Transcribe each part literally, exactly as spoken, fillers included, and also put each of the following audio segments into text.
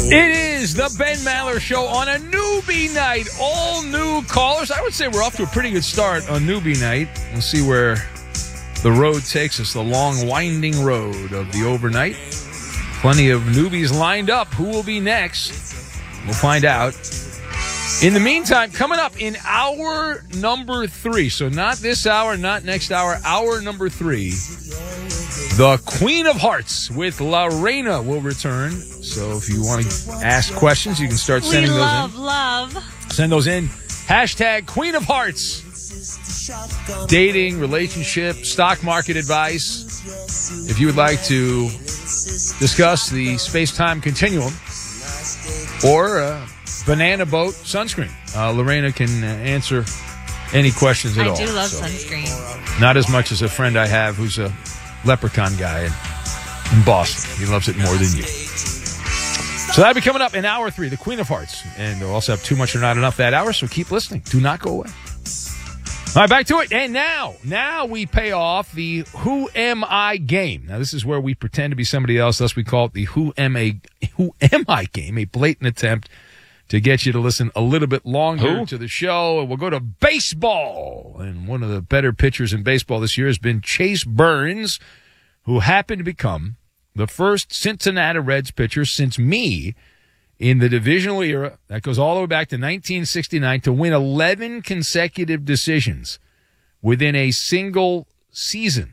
It is the Ben Maller Show on a newbie night. All new callers. I would say we're off to a pretty good start on newbie night. We'll see where the road takes us, the long, winding road of the overnight. Plenty of newbies lined up. Who will be next? We'll find out. In the meantime, coming up in hour number three, so not this hour, not next hour, hour number three, the Queen of Hearts with Lorena will return. So if you want to ask questions, you can start sending we those love, in. love, love. Send those in. Hashtag Queen of Hearts. Dating, relationship, stock market advice. If you would like to discuss the space-time continuum or uh, banana boat sunscreen, uh, Lorena can uh, answer any questions at I all. do love So, sunscreen. not as much as a friend I have who's a leprechaun guy in, in Boston. He loves it more than you. So that'll be coming up in hour three, the Queen of Hearts. And we'll also have Too Much or Not Enough that hour, so keep listening. Do not go away. All right, back to it. And now, now we pay off the Who Am I game. Now, this is where we pretend to be somebody else, thus we call it the Who Am I, Who Am I game, a blatant attempt to get you to listen a little bit longer Who? to the show. And we'll go to baseball. And one of the better pitchers in baseball this year has been Chase Burns, who happened to become the first Cincinnati Reds pitcher since me in the divisional era, that goes all the way back to nineteen sixty-nine, to win eleven consecutive decisions within a single season.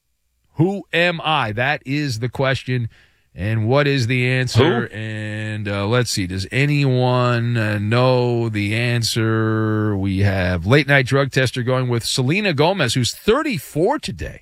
Who am I? That is the question. And what is the answer? Who? And uh, let's see. Does anyone uh, know the answer? We have late night drug tester going with Selena Gomez, who's thirty-four today.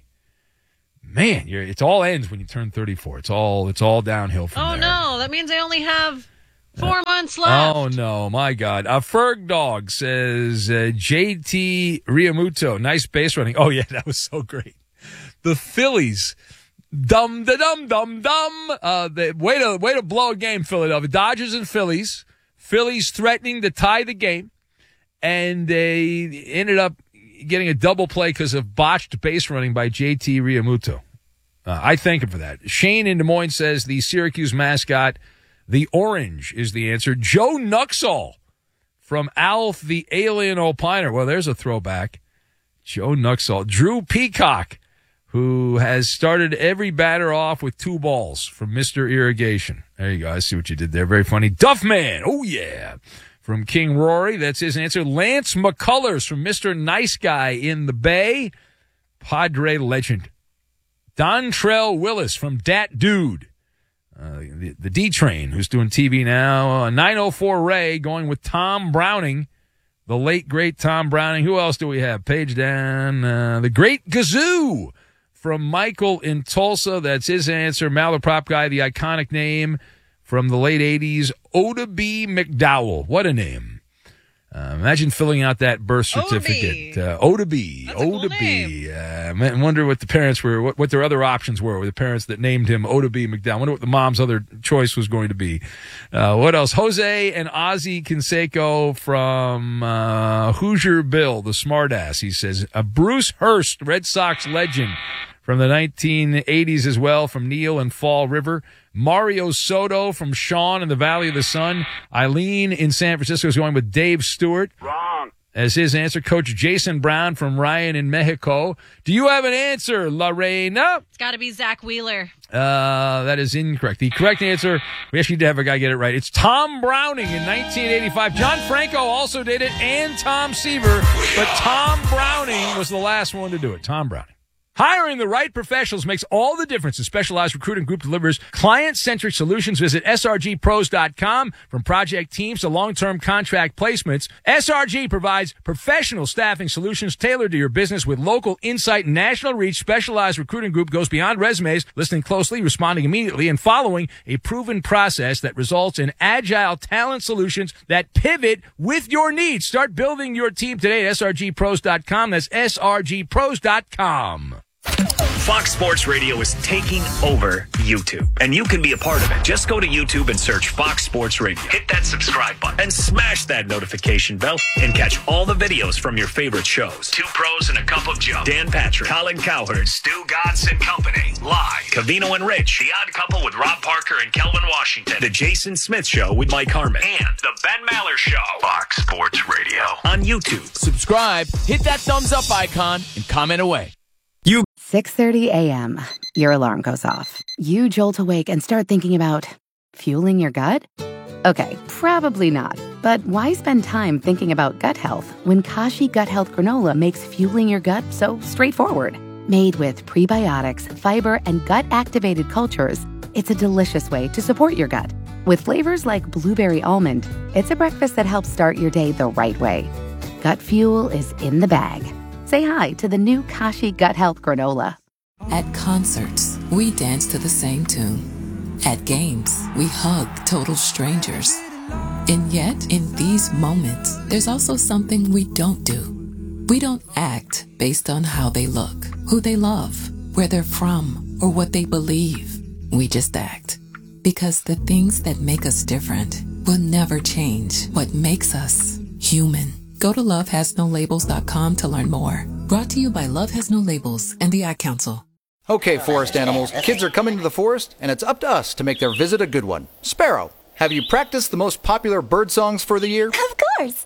Man, you're, it all ends when you turn thirty-four. It's all it's all downhill from Oh, there. no. That means I only have four months left. Oh, no. My God. A Ferg Dog says uh, J T Realmuto. Nice base running. Oh, yeah, that was so great. The Phillies. Dum, da, dum, dum, dum. Uh, the, way to, way to blow a game, Philadelphia. Dodgers and Phillies. Phillies threatening to tie the game. And they ended up getting a double play because of botched base running by J T Realmuto. Uh, I thank him for that. Shane in Des Moines says the Syracuse mascot, the orange, is the answer. Joe Nuxall from Alf the Alien Opiner. Well, there's a throwback. Joe Nuxall. Drew Peacock, who has started every batter off with two balls from Mister Irrigation. There you go. I see what you did there. Very funny. Duffman. Oh, yeah. From King Rory. That's his answer. Lance McCullers from Mister Nice Guy in the Bay. Padre legend. Dontrell Willis from Dat Dude. Uh, the, the D-Train, who's doing T V now. Uh, nine oh four Ray going with Tom Browning. The late, great Tom Browning. Who else do we have? Page down. Uh, the great Gazoo from Michael in Tulsa. That's his answer. Malaprop guy, the iconic name from the late eighties. Oda B. McDowell. What a name. Uh, imagine filling out that birth certificate. Uh, Oda B. That's a cool Oda B. name. Uh, I wonder what the parents were, what, what their other options were with the parents that named him Oda B. McDowell. I wonder what the mom's other choice was going to be. Uh, what else? Jose and Ozzy Canseco from uh, Hoosier Bill, the smartass. He says, uh, Bruce Hurst, Red Sox legend from the nineteen eighties as well, from Neil and Fall River. Mario Soto from Sean in the Valley of the Sun. Eileen in San Francisco is going with Dave Stewart. Wrong. As his answer. Coach Jason Brown from Ryan in Mexico. Do you have an answer, Lorena? It's got to be Zach Wheeler. Uh, that is incorrect. The correct answer, we actually did have a guy get it right. It's Tom Browning in nineteen eighty-five. John Franco also did it, and Tom Seaver, but Tom Browning was the last one to do it. Tom Browning. Hiring the right professionals makes all the difference. The Specialized Recruiting Group delivers client-centric solutions. Visit S R G pros dot com. From project teams to long-term contract placements, S R G provides professional staffing solutions tailored to your business with local insight and national reach. Specialized Recruiting Group goes beyond resumes, listening closely, responding immediately, and following a proven process that results in agile talent solutions that pivot with your needs. Start building your team today at S R G pros dot com. That's S R G pros dot com. Fox Sports Radio is taking over YouTube, and you can be a part of it. Just go to YouTube and search Fox Sports Radio. Hit that subscribe button and smash that notification bell and catch all the videos from your favorite shows. Two Pros and a Cup of Joe. Dan Patrick, Colin Cowherd, Stu Godson and Company. Live. Cavino and Rich. The Odd Couple with Rob Parker and Kelvin Washington. The Jason Smith Show with Mike Harmon. And The Ben Maller Show. Fox Sports Radio on YouTube. Subscribe, hit that thumbs up icon, and comment away. You six thirty a.m. Your alarm goes off. You jolt awake and start thinking about fueling your gut? Okay, probably not. But why spend time thinking about gut health when Kashi Gut Health Granola makes fueling your gut so straightforward? Made with prebiotics, fiber, and gut-activated cultures, it's a delicious way to support your gut. With flavors like blueberry almond, it's a breakfast that helps start your day the right way. Gut fuel is in the bag. Say hi to the new Kashi Gut Health Granola. At concerts, we dance to the same tune. At games, we hug total strangers. And yet, in these moments, there's also something we don't do. We don't act based on how they look, who they love, where they're from, or what they believe. We just act. Because the things that make us different will never change what makes us human. Go to love has no labels dot com to learn more. Brought to you by Love Has No Labels and the Ad Council. Okay, forest animals, kids are coming to the forest, and it's up to us to make their visit a good one. Sparrow, have you practiced the most popular bird songs for the year? Of course.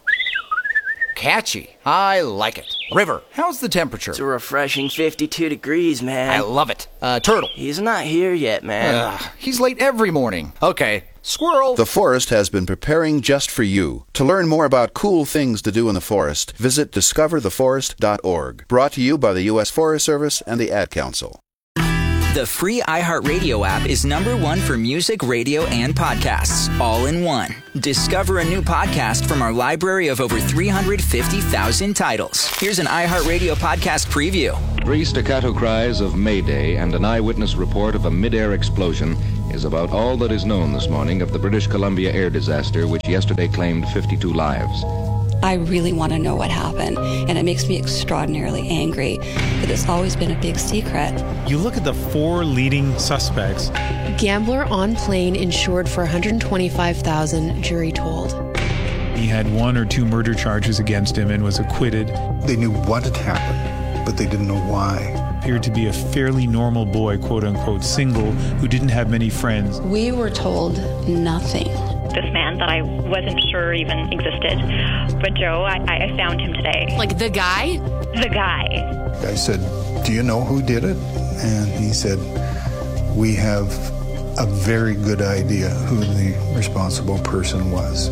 Catchy. I like it. River, how's the temperature? It's a refreshing fifty-two degrees, man. I love it. Uh, Turtle. He's not here yet, man. Ugh, he's late every morning. Okay. Squirrel. The forest has been preparing just for you. To learn more about cool things to do in the forest, visit discover the forest dot org. Brought to you by the U S Forest Service and the Ad Council. The free iHeartRadio app is number one for music, radio, and podcasts, all in one. Discover a new podcast from our library of over three hundred fifty thousand titles. Here's an iHeartRadio podcast preview. Three staccato cries of Mayday and an eyewitness report of a mid-air explosion is about all that is known this morning of the British Columbia air disaster, which yesterday claimed fifty-two lives. I really want to know what happened, and it makes me extraordinarily angry that it's always been a big secret. You look at the four leading suspects. Gambler on plane insured for one hundred twenty-five thousand dollars, jury told. He had one or two murder charges against him and was acquitted. They knew what had happened, but they didn't know why. Appeared to be a fairly normal boy, quote-unquote, single, who didn't have many friends. We were told nothing. This man that I wasn't sure even existed. But Joe, I, I found him today. Like the guy? The guy. I said, do you know who did it? And he said, we have a very good idea who the responsible person was.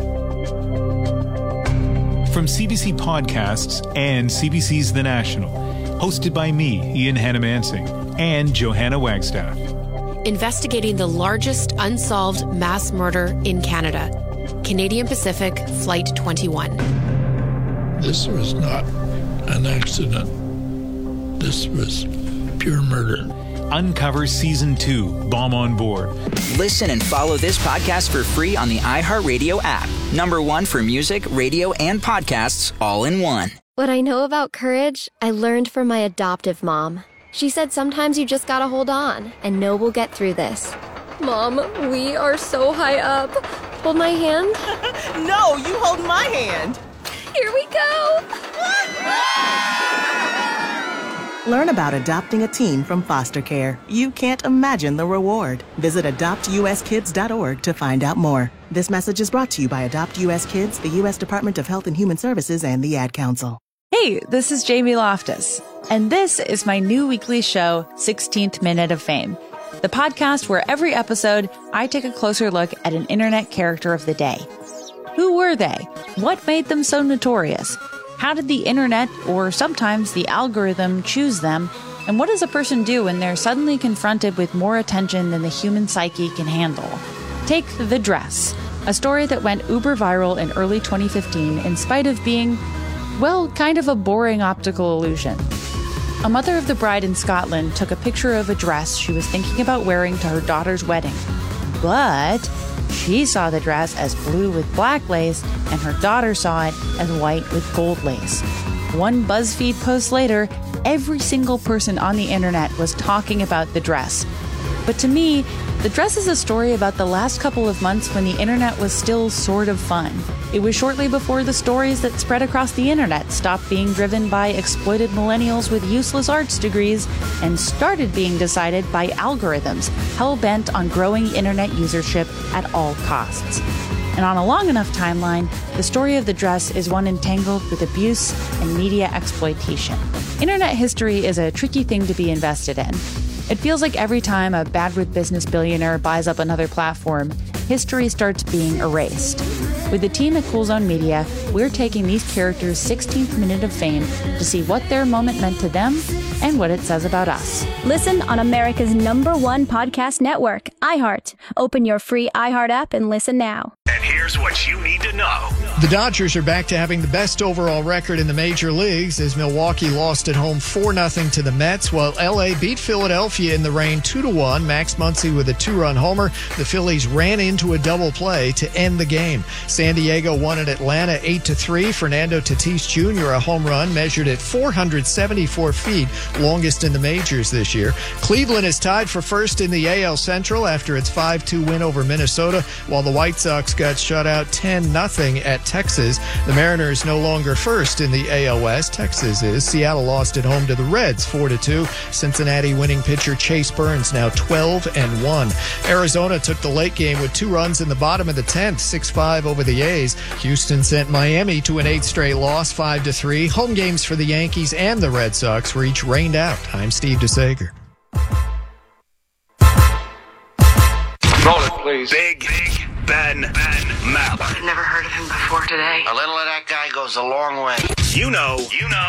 From C B C Podcasts and C B C's The National, hosted by me, Ian Hannamansing, and Johanna Wagstaff. Investigating the largest unsolved mass murder in Canada. Canadian Pacific Flight twenty-one. This was not an accident. This was pure murder. Uncover Season two, Bomb on Board. Listen and follow this podcast for free on the iHeartRadio app. Number one for music, radio, and podcasts, all in one. What I know about courage, I learned from my adoptive mom. She said sometimes you just gotta hold on and know we'll get through this. Mom, we are so high up. Hold my hand. No, you hold my hand. Here we go. Learn about adopting a teen from foster care. You can't imagine the reward. Visit adopt u s kids dot org to find out more. This message is brought to you by Adopt U S Kids, the U S Department of Health and Human Services, and the Ad Council. Hey, this is Jamie Loftus, and this is my new weekly show, sixteenth Minute of Fame, the podcast where every episode I take a closer look at an internet character of the day. Who were they? What made them so notorious? How did the internet, or sometimes the algorithm, choose them? And what does a person do when they're suddenly confronted with more attention than the human psyche can handle? Take The Dress, a story that went uber viral in early twenty fifteen in spite of being, well, kind of a boring optical illusion. A mother of the bride in Scotland took a picture of a dress she was thinking about wearing to her daughter's wedding. But she saw the dress as blue with black lace, and her daughter saw it as white with gold lace. One BuzzFeed post later, every single person on the internet was talking about the dress. But to me, the dress is a story about the last couple of months when the internet was still sort of fun. It was shortly before the stories that spread across the internet stopped being driven by exploited millennials with useless arts degrees and started being decided by algorithms hell-bent on growing internet usership at all costs. And on a long enough timeline, the story of the dress is one entangled with abuse and media exploitation. Internet history is a tricky thing to be invested in. It feels like every time a bad with business billionaire buys up another platform, history starts being erased. With the team at Cool Zone Media, we're taking these characters' sixteenth minute of fame to see what their moment meant to them and what it says about us. Listen on America's number one podcast network, iHeart. Open your free iHeart app and listen now. And here's what you need to know. The Dodgers are back to having the best overall record in the major leagues as Milwaukee lost at home four nothing to the Mets, while L A beat Philadelphia in the rain two to one. Max Muncy with a two-run homer. The Phillies ran into a double play to end the game. San Diego won at Atlanta eight to three. Fernando Tatis Junior a home run measured at four hundred seventy-four feet, longest in the majors this year. Cleveland is tied for first in the A L Central after its five two win over Minnesota, while the White Sox got shut out ten nothing at Texas. The Mariners no longer first in the A L West. Texas is. Seattle lost at home to the Reds four to two. Cincinnati winning pitcher Chase Burns now twelve and one. Arizona took the late game with two runs in the bottom of the tenth, six five over the A's. Houston sent Miami to an eighth straight loss, five to three. Home games for the Yankees and the Red Sox were each rained out. I'm Steve DeSager. Roll it, please. Big, big Ben, Ben Maller. I've never heard of him before today. A little of that guy goes a long way. You know, you know.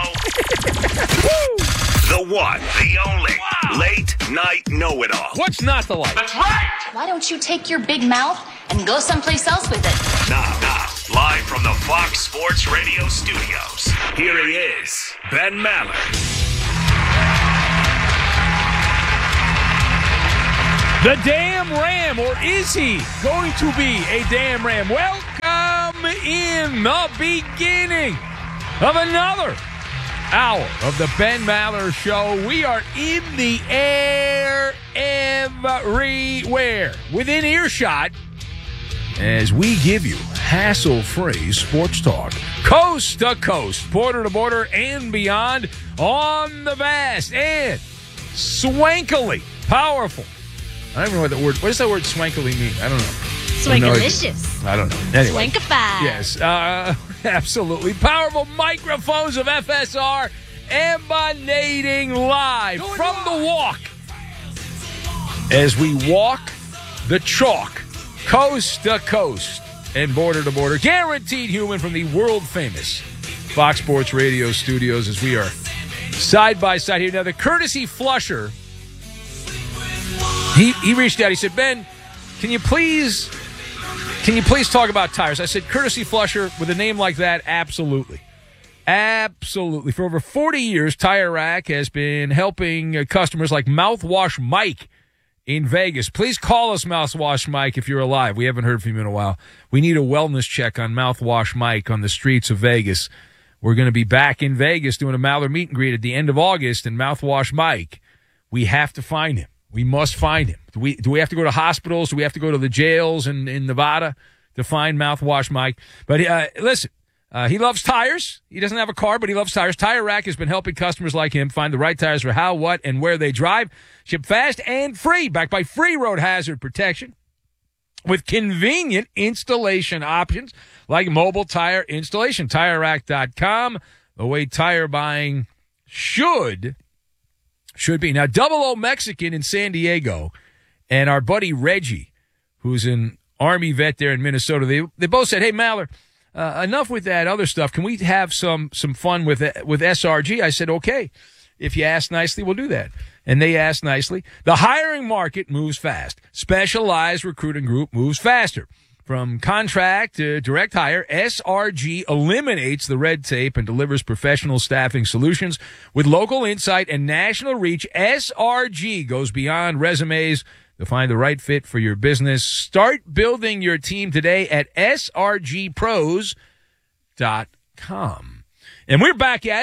The one, the only, wow. Late night know-it-all. What's not the light? That's right! Why don't you take your big mouth and go someplace else with it? Now, now, live from the Fox Sports Radio studios, here he is, Ben Maller. The damn Ram, or is he going to be a damn Ram? Welcome in the beginning of another hour of the Ben Maller Show. We are in the air everywhere, within earshot, as we give you hassle-free sports talk, coast to coast, border to border, and beyond, on the vast and swankily powerful. I don't even know what the word. What does that word "swankily" mean? I don't know. Swankalicious. I don't know. Anyway. Swankified. Yes, uh, absolutely powerful microphones of F S R emanating live Going from live. The walk as we walk the chalk, coast to coast and border to border, guaranteed human from the world famous Fox Sports Radio studios. As we are side by side here now, the courtesy flusher. He he reached out. He said, Ben, can you please can you please talk about tires? I said, courtesy flusher with a name like that, absolutely. Absolutely. For over forty years, Tire Rack has been helping customers like Mouthwash Mike in Vegas. Please call us, Mouthwash Mike, if you're alive. We haven't heard from you in a while. We need a wellness check on Mouthwash Mike on the streets of Vegas. We're going to be back in Vegas doing a Maller meet and greet at the end of August, and Mouthwash Mike, we have to find him. We must find him. Do we do we have to go to hospitals? Do we have to go to the jails in, in Nevada to find Mouthwash Mike? But uh, listen, uh, he loves tires. He doesn't have a car, but he loves tires. Tire Rack has been helping customers like him find the right tires for how, what, and where they drive. Ship fast and free, backed by free road hazard protection with convenient installation options like mobile tire installation. Tire Rack dot com, the way tire buying should Should be. Now, Double O Mexican in San Diego and our buddy Reggie, who's an Army vet there in Minnesota, they they both said, hey, Maller, uh, enough with that other stuff. Can we have some some fun with with S R G? I said, okay. If you ask nicely, we'll do that. And they asked nicely. The hiring market moves fast. Specialized recruiting group moves faster. From contract to direct hire, S R G eliminates the red tape and delivers professional staffing solutions. With local insight and national reach, S R G goes beyond resumes to find the right fit for your business. Start building your team today at S R G pros dot com. And we're back at it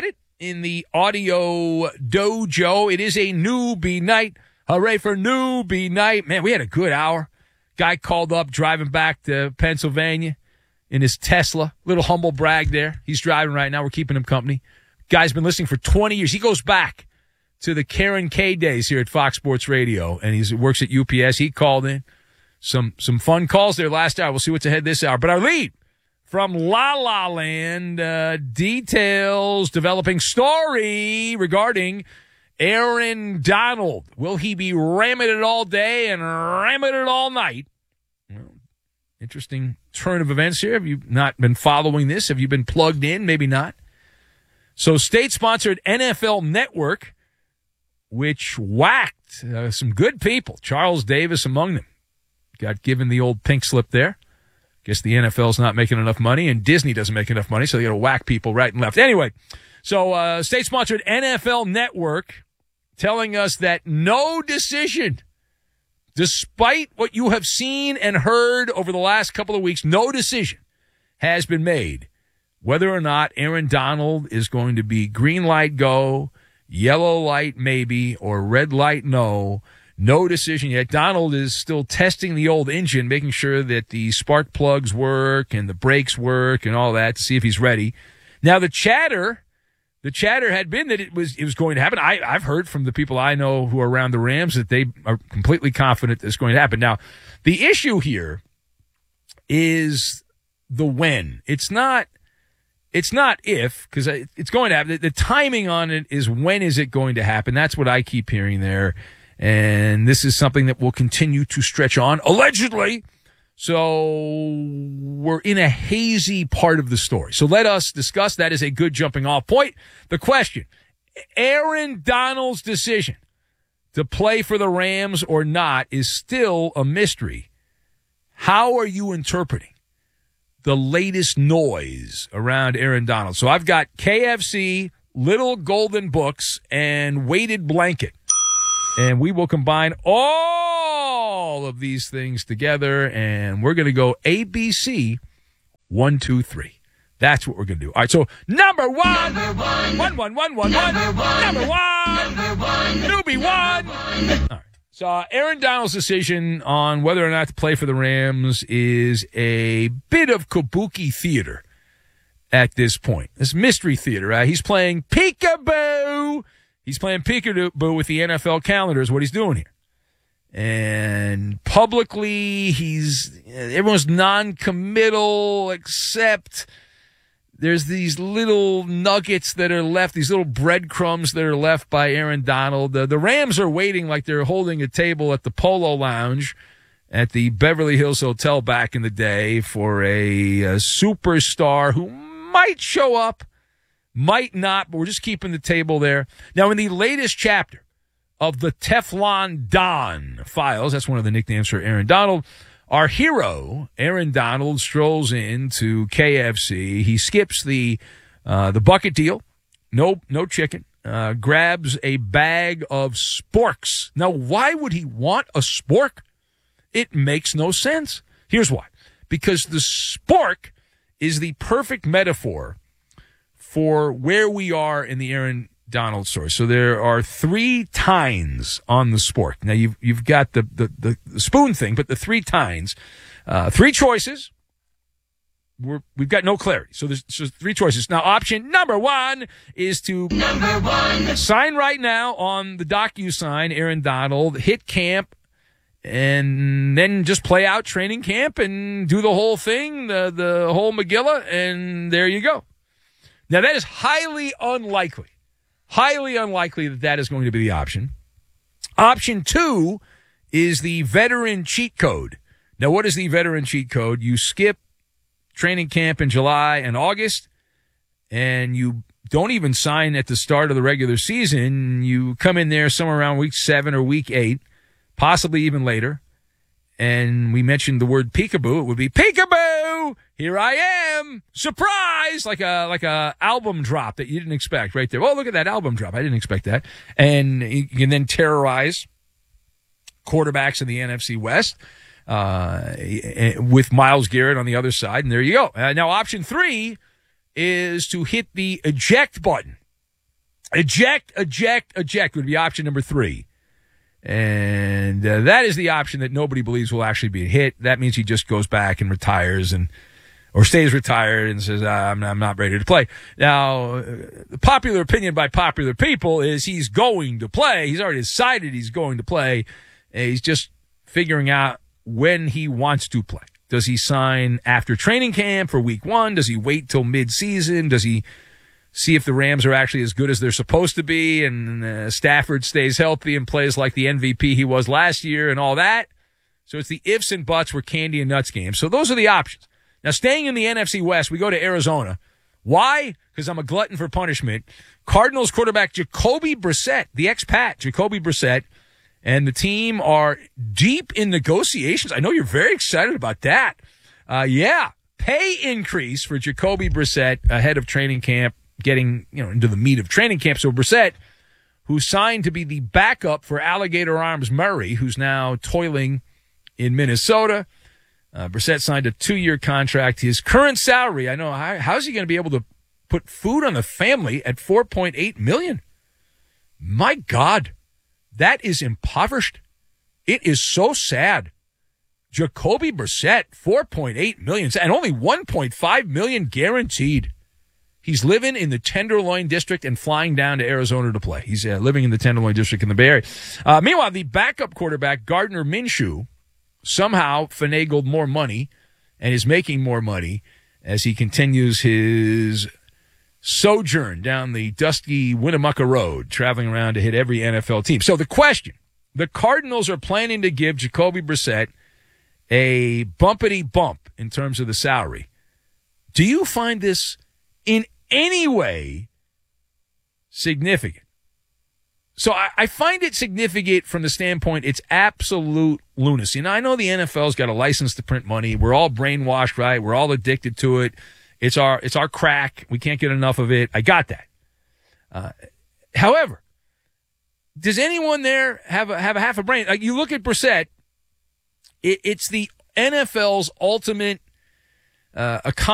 in the audio dojo. It is a newbie night. Hooray for newbie night. Man, we had a good hour. Guy called up driving back to Pennsylvania in his Tesla. Little humble brag there. He's driving right now. We're keeping him company. Guy's been listening for twenty years. He goes back to the Karen K days here at Fox Sports Radio, and he works at U P S. He called in. Some some fun calls there last hour. We'll see what's ahead this hour. But our lead from La La Land, uh, details, developing story regarding Aaron Donald. Will he be ramming it all day and ramming it all night? Well, interesting turn of events here. Have you not been following this? Have you been plugged in? Maybe not. So state-sponsored N F L Network, which whacked uh, some good people, Charles Davis among them, got given the old pink slip there. Guess the N F L's not making enough money, and Disney doesn't make enough money, so they got to whack people right and left. Anyway, so uh, state-sponsored N F L Network telling us that no decision, despite what you have seen and heard over the last couple of weeks, no decision has been made whether or not Aaron Donald is going to be green light go, yellow light maybe, or red light no. No decision yet. Donald is still testing the old engine, making sure that the spark plugs work and the brakes work and all that to see if he's ready. Now, the chatter, the chatter had been that it was it was going to happen. I, I've heard from the people I know who are around the Rams that they are completely confident that it's going to happen. Now, the issue here is the when. It's not it's not if, because it's going to happen. The, the timing on it is when is it going to happen. That's what I keep hearing there. And this is something that will continue to stretch on, allegedly. So we're in a hazy part of the story. So let us discuss. That is a good jumping off point. The question, Aaron Donald's decision to play for the Rams or not is still a mystery. How are you interpreting the latest noise around Aaron Donald? So I've got K F C, Little Golden Books, and Weighted Blanket. And we will combine all of these things together, and we're going to go A B C one, two, three. That's what we're going to do. All right, so number one. Number one. One, one, one, one, one. Number one. Number one. Number one. Newbie one. All right. So uh, Aaron Donald's decision on whether or not to play for the Rams is a bit of kabuki theater at this point. It's mystery theater, right? He's playing peekaboo. He's playing peekaboo with the N F L calendar is what he's doing here. And publicly, he's everyone's non-committal, except there's these little nuggets that are left, these little breadcrumbs that are left by Aaron Donald. The, the Rams are waiting like they're holding a table at the Polo Lounge at the Beverly Hills Hotel back in the day for a, a superstar who might show up. Might not, but we're just keeping the table there. Now, in the latest chapter of the Teflon Don files, that's one of the nicknames for Aaron Donald, our hero, Aaron Donald, strolls into K F C. He skips the uh, the bucket deal. No, no chicken. Uh, grabs a bag of sporks. Now, why would he want a spork? It makes no sense. Here's why. Because the spork is the perfect metaphor for where we are in the Aaron Donald story. So there are three tines on the spork. Now you've you've got the the, the spoon thing, but the three tines, uh, three choices. We're, we've got no clarity. So there's, so there's three choices. Now option number one is to number one sign right now on the DocuSign Aaron Donald, hit camp, and then just play out training camp and do the whole thing, the the whole Megillah, and there you go. Now, that is highly unlikely, highly unlikely that that is going to be the option. Option two is the veteran cheat code. Now, what is the veteran cheat code? You skip training camp in July and August, and you don't even sign at the start of the regular season. You come in there somewhere around week seven or week eight, possibly even later. And we mentioned the word peekaboo. It would be peekaboo. Here I am. Surprise. Like a, like a album drop that you didn't expect right there. Oh, look at that album drop. I didn't expect that. And you can then terrorize quarterbacks in the N F C West, uh, with Myles Garrett on the other side. And there you go. Uh, now option three is to hit the eject button Eject, eject, eject would be option number three. And uh, that is the option that nobody believes will actually be a hit. That means he just goes back and retires and or stays retired and says, I'm not, I'm not ready to play. Now, uh, the popular opinion by popular people is he's going to play. He's already decided he's going to play. And he's just figuring out when he wants to play. Does he sign after training camp for week one? Does he wait till mid-season? Does he see if the Rams are actually as good as they're supposed to be and uh, Stafford stays healthy and plays like the M V P he was last year and all that? So it's the ifs and buts were candy and nuts games. So those are the options. Now, staying in the N F C West, we go to Arizona. Why? Because I'm a glutton for punishment. Cardinals quarterback Jacoby Brissett, the expat Jacoby Brissett, and the team are deep in negotiations. I know you're very excited about that. Uh, yeah, pay increase for Jacoby Brissett ahead of training camp, getting you know into the meat of training camp. So Brissett, who's signed to be the backup for Alligator Arms Murray, who's now toiling in Minnesota. Uh, Brissett signed a two-year contract. His current salary, I know, how, how's he going to be able to put food on the family at four point eight million dollars? My God, that is impoverished. It is so sad. Jacoby Brissett, four point eight million dollars, and only one point five million dollars guaranteed. He's living in the Tenderloin District and flying down to Arizona to play. He's uh, living in the Tenderloin District in the Bay Area. Uh, meanwhile, the backup quarterback, Gardner Minshew, somehow finagled more money and is making more money as he continues his sojourn down the dusty Winnemucca Road, traveling around to hit every N F L team. So the question, the Cardinals are planning to give Jacoby Brissett a bumpity bump in terms of the salary. Do you find this in any way significant? So I, I find it significant from the standpoint it's absolute lunacy. Now, I know the N F L's got a license to print money. We're all brainwashed, right? We're all addicted to it. It's our it's our crack. We can't get enough of it. I got that. Uh, however, does anyone there have a, have a half a brain? Like, you look at Brissett, it, it's the N F L's ultimate uh, economy.